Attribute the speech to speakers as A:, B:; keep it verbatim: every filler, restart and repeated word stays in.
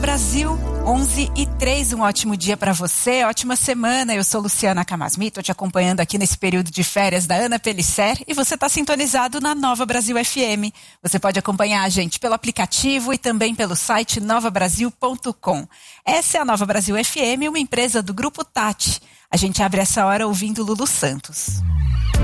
A: Brasil, onze e três, um ótimo dia para você, ótima semana. Eu sou Luciana Camasmi, estou te acompanhando aqui nesse período de férias da Ana Pellicer e você está sintonizado na Nova Brasil F M. Você pode acompanhar a gente pelo aplicativo e também pelo site nova brasil ponto com. Essa é a Nova Brasil F M, uma empresa do Grupo Tati. A gente abre essa hora ouvindo Lulu Santos.